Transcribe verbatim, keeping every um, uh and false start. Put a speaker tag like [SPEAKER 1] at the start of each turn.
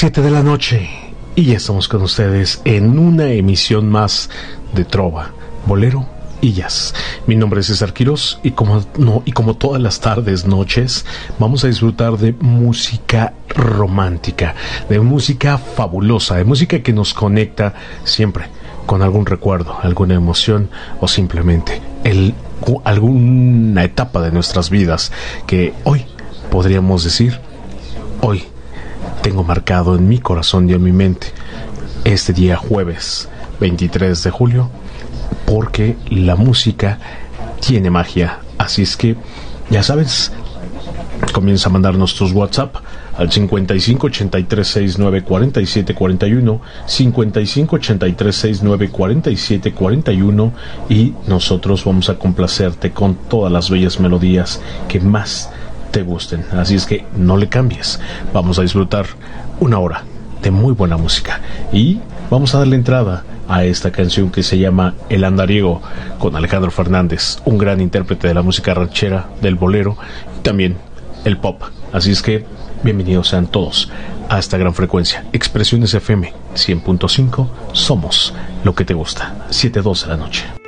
[SPEAKER 1] Siete de la noche y ya estamos con ustedes en una emisión más de Trova, Bolero y Jazz. Mi nombre es César Quirós y como, no, y como todas las tardes, noches, vamos a disfrutar de música romántica, de música fabulosa, de música que nos conecta siempre con algún recuerdo, alguna emoción o simplemente el, alguna etapa de nuestras vidas que hoy podríamos decir, hoy tengo marcado en mi corazón y en mi mente este día jueves veintitrés de julio, porque la música tiene magia. Así es que ya sabes, comienza a mandarnos tus WhatsApp al cincuenta y cinco ochenta y tres sesenta y nueve cuarenta y siete cuarenta y uno, cincuenta y cinco ochenta y tres sesenta y nueve cuarenta y siete cuarenta y uno, y nosotros vamos a complacerte con todas las bellas melodías que más te gusten. Así es que no le cambies, vamos a disfrutar una hora de muy buena música y vamos a darle entrada a esta canción que se llama El Andariego, con Alejandro Fernández, un gran intérprete de la música ranchera, del bolero y también el pop. Así es que bienvenidos sean todos a esta gran frecuencia. Expresiones F M cien punto cinco, somos lo que te gusta. Siete dos de la noche.